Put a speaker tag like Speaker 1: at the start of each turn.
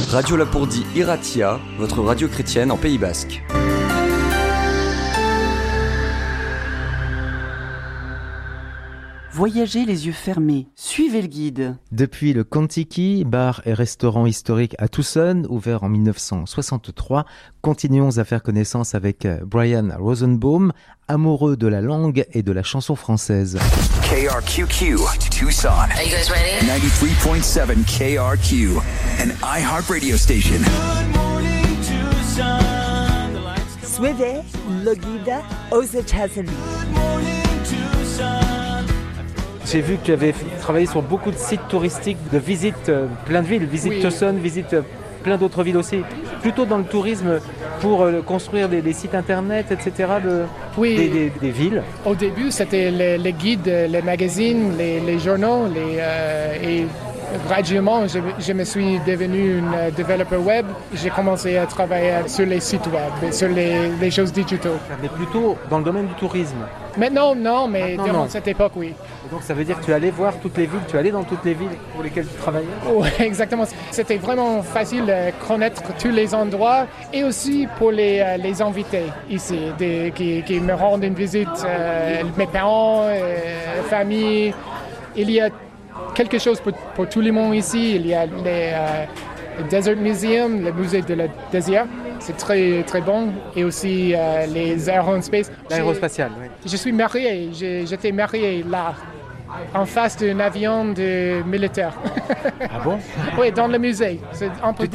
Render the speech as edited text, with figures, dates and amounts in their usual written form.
Speaker 1: Radio Lapourdie Iratia, votre radio chrétienne en Pays Basque.
Speaker 2: Voyagez les yeux fermés, suivez le guide.
Speaker 3: Depuis le Kon-Tiki, bar et restaurant historique à Tucson, ouvert en 1963, continuons à faire connaissance avec Brian Rosenbaum, amoureux de la langue et de la chanson française.
Speaker 4: KRQQ, Tucson.
Speaker 5: Are you guys ready?
Speaker 4: 93.7 KRQ, an iHeart radio station.
Speaker 6: Good morning, Tucson. The lights come
Speaker 7: Suivez le guide aux États-Unis.
Speaker 6: Good morning, Tucson.
Speaker 8: J'ai vu que tu avais travaillé sur beaucoup de sites touristiques, de visites, plein de villes, visite Tucson, visite plein d'autres villes aussi. Plutôt dans le tourisme pour construire des sites internet, etc.
Speaker 9: Oui.
Speaker 8: Des villes.
Speaker 9: Au début, c'était les guides, les magazines, les journaux, et graduellement, je me suis devenu un développeur web. J'ai commencé à travailler sur les sites web, sur les choses digitales.
Speaker 8: Mais plutôt dans le domaine du tourisme.
Speaker 9: Maintenant, non, mais
Speaker 8: Maintenant,
Speaker 9: durant
Speaker 8: non.
Speaker 9: cette époque, oui.
Speaker 8: Et donc ça veut dire que tu allais voir toutes les villes, tu allais dans toutes les villes pour lesquelles tu travaillais.
Speaker 9: Oui, exactement. C'était vraiment facile de connaître tous les endroits et aussi pour les invités ici, qui me rendent une visite, mes parents, famille. Il y a quelque chose pour tout le monde ici. Il y a le Desert Museum, le musée de la désert. C'est très, très bon. Et aussi les aerospace.
Speaker 8: L'aérospatiale, oui.
Speaker 9: Je suis marié. J'étais marié là, en face d'un avion de militaire.
Speaker 8: Ah bon?
Speaker 9: Oui, dans le musée. C'est un peu